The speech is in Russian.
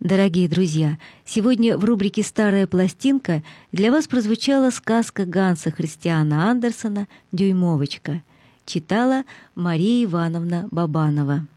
Дорогие друзья, сегодня в рубрике «Старая пластинка» для вас прозвучала сказка Ганса Христиана Андерсена «Дюймовочка». Читала Мария Ивановна Бабанова.